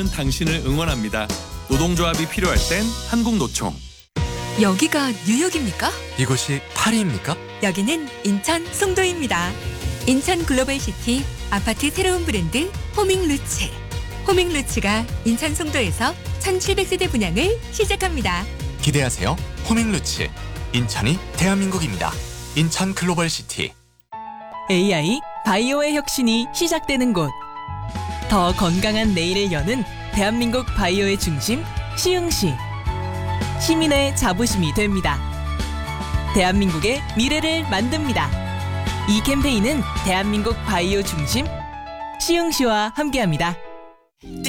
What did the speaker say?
일하는 당신을 응원합니다. 노동조합이 필요할 땐 한국노총. 여기가 뉴욕입니까? 이곳이 파리입니까? 여기는 인천 송도입니다. 인천 글로벌시티 아파트 새로운 브랜드 호밍루츠. 호밍루츠가 인천 송도에서 1700세대 분양을 시작합니다. 기대하세요. 호밍루츠. 인천이 대한민국입니다. 인천 글로벌시티. AI 바이오의 혁신이 시작되는 곳. 더 건강한 내일을 여는 대한민국 바이오의 중심 시흥시. 시민의 자부심이 됩니다. 대한민국의 미래를 만듭니다. 이 캠페인은 대한민국 바이오 중심 시흥시와 함께합니다.